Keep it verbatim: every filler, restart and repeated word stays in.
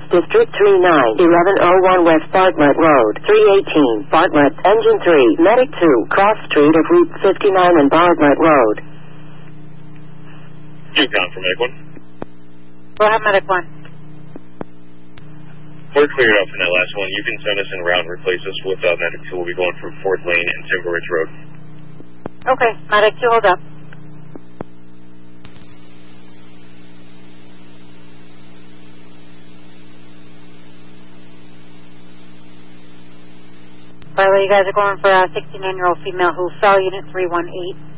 District three nine, eleven oh one West Bartlett Road, three eighteen, Bartlett, Engine three, Medic two, cross street of Route fifty-nine and Bartlett Road. Yukon for Medic one. Go ahead, Medic one. We're cleared up from that last one. You can send us in route and replace us with uh, Medic two. We'll be going from Fourth Lane and Timber Ridge Road. Okay, Medic two, hold up. By the way, you guys are going for a sixty-nine-year-old female who fell, unit three one eight.